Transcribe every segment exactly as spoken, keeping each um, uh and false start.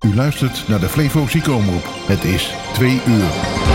U luistert naar de Flevo Ziekenomroep. Het is twee uur.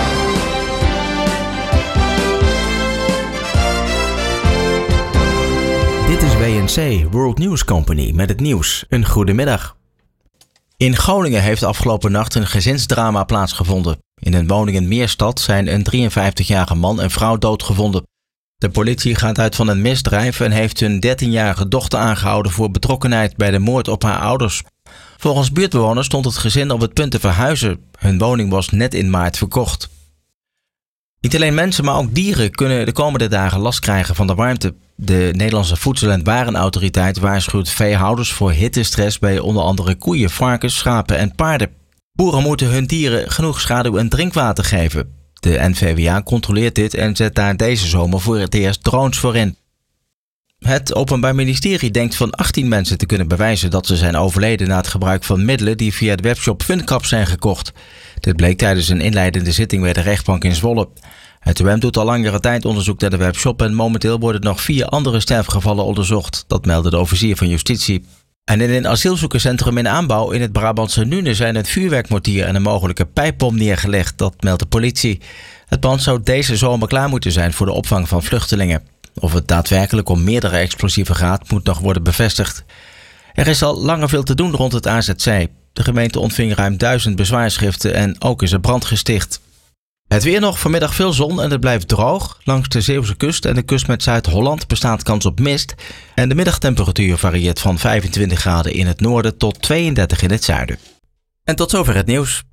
Dit is W N C, World News Company, met het nieuws. Een goede middag. In Groningen heeft afgelopen nacht een gezinsdrama plaatsgevonden. In een woning in Meerstad zijn een drieënvijftigjarige man en vrouw doodgevonden. De politie gaat uit van een misdrijf en heeft hun dertienjarige dochter aangehouden voor betrokkenheid bij de moord op haar ouders. Volgens buurtbewoners stond het gezin op het punt te verhuizen. Hun woning was net in maart verkocht. Niet alleen mensen, maar ook dieren kunnen de komende dagen last krijgen van de warmte. De Nederlandse Voedsel- en Warenautoriteit waarschuwt veehouders voor hittestress bij onder andere koeien, varkens, schapen en paarden. Boeren moeten hun dieren genoeg schaduw en drinkwater geven. De N V W A controleert dit en zet daar deze zomer voor het eerst drones voor in. Het Openbaar Ministerie denkt van achttien mensen te kunnen bewijzen dat ze zijn overleden na het gebruik van middelen die via de webshop Funcap zijn gekocht. Dit bleek tijdens een inleidende zitting bij de rechtbank in Zwolle. Het O M doet al langere tijd onderzoek naar de webshop en momenteel worden nog vier andere sterfgevallen onderzocht. Dat meldde de officier van Justitie. En in een asielzoekerscentrum in aanbouw in het Brabantse Nune zijn een vuurwerkmortier en een mogelijke pijpbom neergelegd. Dat meldt de politie. Het pand zou deze zomer klaar moeten zijn voor de opvang van vluchtelingen. Of het daadwerkelijk om meerdere explosieven gaat, moet nog worden bevestigd. Er is al langer veel te doen rond het A Z C. De gemeente ontving ruim duizend bezwaarschriften en ook is er brand gesticht. Het weer nog, vanmiddag veel zon en het blijft droog. Langs de Zeeuwse kust en de kust met Zuid-Holland bestaat kans op mist. En de middagtemperatuur varieert van vijfentwintig graden in het noorden tot tweeëndertig in het zuiden. En tot zover het nieuws.